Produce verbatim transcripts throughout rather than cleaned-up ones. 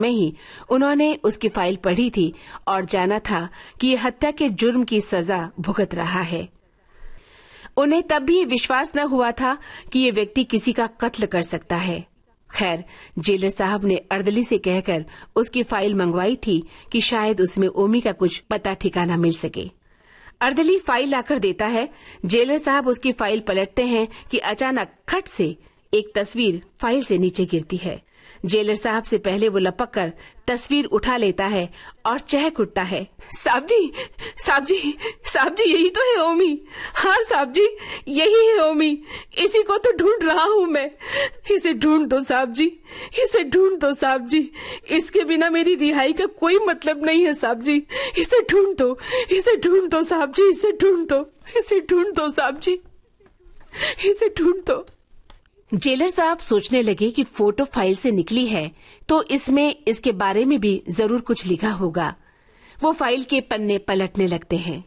में ही उन्होंने उसकी फाइल पढ़ी थी और जाना था कि ये हत्या के जुर्म की सजा भुगत रहा है। उन्हें तब भी विश्वास न हुआ था कि ये व्यक्ति किसी का कत्ल कर सकता है। खैर, जेलर साहब ने अर्दली से कहकर उसकी फाइल मंगवाई थी कि शायद उसमें ओमी का कुछ पता ठिकाना मिल सके। अर्दली फाइल लाकर देता है। जेलर साहब उसकी फाइल पलटते हैं कि अचानक खट से एक तस्वीर फाइल से नीचे गिरती है। जेलर साहब से पहले वो लपक कर तस्वीर उठा लेता है और चहक उठता है। साहब जी, साहब जी, साहब जी, यही तो है ओमी। हाँ साहब जी, यही है ओमी। इसी को तो ढूंढ रहा हूँ मैं। इसे ढूंढ दो साहब जी, इसे ढूंढ दो साहब जी। इसके बिना मेरी रिहाई का कोई मतलब नहीं है साहब जी। इसे ढूंढ दो, इसे ढूंढ दो साहब जी, इसे ढूंढ दो, इसे ढूंढ दो साहब जी, इसे ढूंढ दो। जेलर साहब सोचने लगे कि फोटो फाइल से निकली है तो इसमें इसके बारे में भी जरूर कुछ लिखा होगा। वो फाइल के पन्ने पलटने लगते हैं।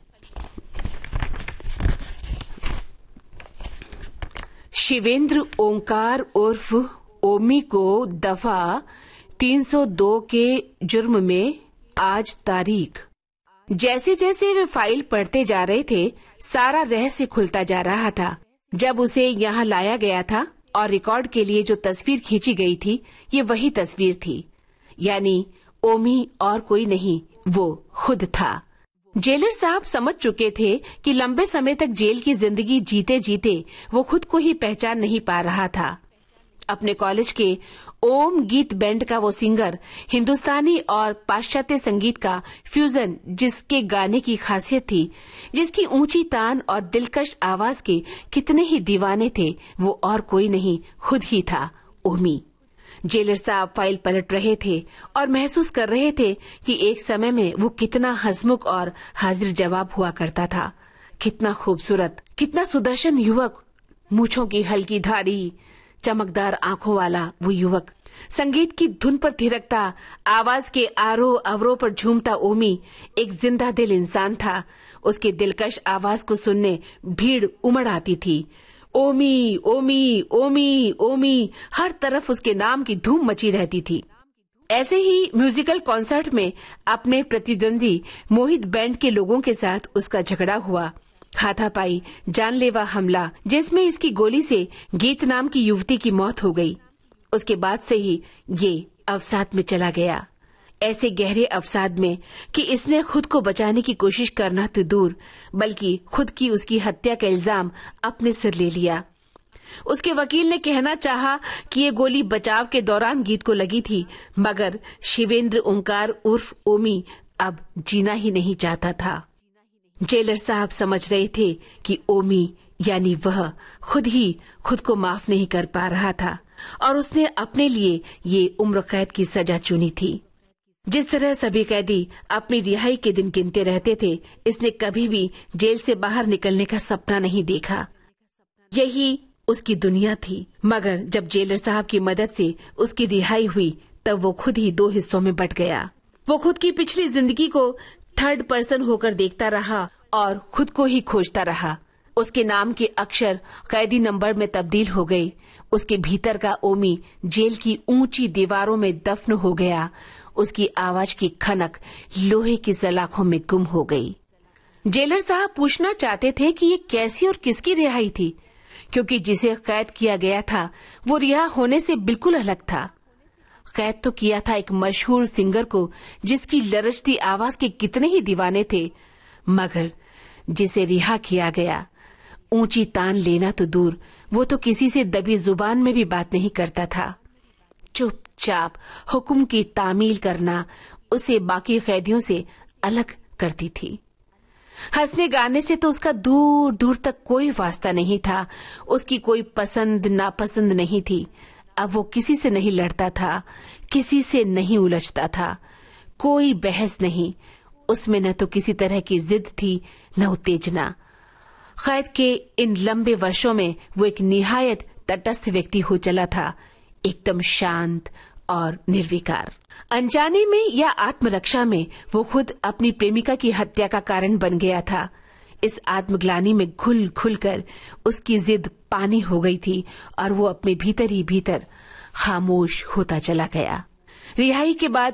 शिवेंद्र ओंकार उर्फ ओमी को दफा तीन सौ दो के जुर्म में आज तारीख। जैसे जैसे वे फाइल पढ़ते जा रहे थे, सारा रहस्य खुलता जा रहा था। जब उसे यहाँ लाया गया था और रिकॉर्ड के लिए जो तस्वीर खींची गई थी, ये वही तस्वीर थी। यानी ओमी और कोई नहीं, वो खुद था। जेलर साहब समझ चुके थे कि लंबे समय तक जेल की जिंदगी जीते जीते वो खुद को ही पहचान नहीं पा रहा था। अपने कॉलेज के ओम गीत बैंड का वो सिंगर, हिंदुस्तानी और पाश्चात्य संगीत का फ्यूजन जिसके गाने की खासियत थी, जिसकी ऊंची तान और दिलकश आवाज के कितने ही दीवाने थे, वो और कोई नहीं, खुद ही था, ओमी। जेलर साहब फाइल पलट रहे थे और महसूस कर रहे थे कि एक समय में वो कितना हंसमुख और हाजिर जवाब हुआ करता था। कितना खूबसूरत, कितना सुदर्शन युवक, मूछों की हल्की धारी, चमकदार आंखों वाला वो युवक, संगीत की धुन पर थिरकता, आवाज के आरोह अवरोह पर झूमता ओमी एक जिंदा दिल इंसान था। उसके दिलकश आवाज को सुनने भीड़ उमड़ आती थी। ओमी, ओमी, ओमी, ओमी, हर तरफ उसके नाम की धूम मची रहती थी। ऐसे ही म्यूजिकल कॉन्सर्ट में अपने प्रतिद्वंदी मोहित बैंड के लोगों के साथ उसका झगड़ा हुआ। हाथापाई, जानलेवा हमला, जिसमें इसकी गोली से गीत नाम की युवती की मौत हो गई। उसके बाद से ही ये अवसाद में चला गया, ऐसे गहरे अवसाद में कि इसने खुद को बचाने की कोशिश करना तो दूर, बल्कि खुद की उसकी हत्या का इल्जाम अपने सिर ले लिया। उसके वकील ने कहना चाहा कि ये गोली बचाव के दौरान गीत को लगी थी, मगर शिवेंद्र ओंकार उर्फ ओमी अब जीना ही नहीं चाहता था। जेलर साहब समझ रहे थे कि ओमी यानी वह खुद ही खुद को माफ नहीं कर पा रहा था और उसने अपने लिए ये उम्र कैद की सजा चुनी थी। जिस तरह सभी कैदी अपनी रिहाई के दिन गिनते रहते थे, इसने कभी भी जेल से बाहर निकलने का सपना नहीं देखा। यही उसकी दुनिया थी। मगर जब जेलर साहब की मदद से उसकी रिहाई हुई, तब वो खुद ही दो हिस्सों में बट गया। वो खुद की पिछली जिंदगी को थर्ड पर्सन होकर देखता रहा और खुद को ही खोजता रहा। उसके नाम के अक्षर कैदी नंबर में तब्दील हो गए। उसके भीतर का ओमी जेल की ऊंची दीवारों में दफन हो गया। उसकी आवाज की खनक लोहे की सलाखों में गुम हो गई। जेलर साहब पूछना चाहते थे कि ये कैसी और किसकी रिहाई थी, क्योंकि जिसे कैद किया गया था वो रिहा होने से बिल्कुल अलग था। कैद तो किया था एक मशहूर सिंगर को, जिसकी लरजती आवाज के कितने ही दीवाने थे, मगर जिसे रिहा किया गया, ऊंची तान लेना तो दूर, वो तो किसी से दबी जुबान में भी बात नहीं करता था। चुपचाप हुक्म की तामील करना उसे बाकी कैदियों से अलग करती थी। हंसने गाने से तो उसका दूर दूर तक कोई वास्ता नहीं था। उसकी कोई पसंद नापसंद नहीं थी। अब वो किसी से नहीं लड़ता था, किसी से नहीं उलझता था, कोई बहस नहीं। उसमें न तो किसी तरह की जिद थी, न उत्तेजना। कैद के इन लंबे वर्षों में वो एक निहायत तटस्थ व्यक्ति हो चला था, एकदम शांत और निर्विकार। अनजाने में या आत्मरक्षा में वो खुद अपनी प्रेमिका की हत्या का कारण बन गया था। इस आत्मग्लानि में घुल घुल कर उसकी जिद पानी हो गई थी और वो अपने भीतर ही भीतर खामोश होता चला गया। रिहाई के बाद